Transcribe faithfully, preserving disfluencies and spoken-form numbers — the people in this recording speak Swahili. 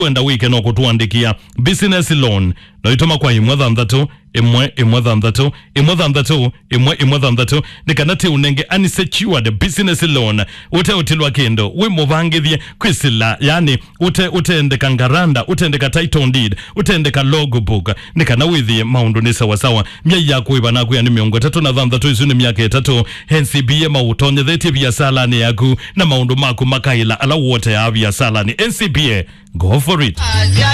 wenda wike no kutuandikia business loan no itoma kwa imwe thanthatu imwe imwe thanthatu imwe thanthatu imwe imwe thanthatu nikanate unenge unsecured business loan ute utilwa kendo we muvangithie kwisila yani ute utendeka ngaranda utendeka title deed utendeka logbook nikana withie maundu ni sawa sawa mya yako ibana ku yani miongo tatu na thanthatu isu ni miaka itatu N C B A mautonye theti biasala ni yaku na maundu maku makaila ala wote ya biasala ni N C B A. Go for it.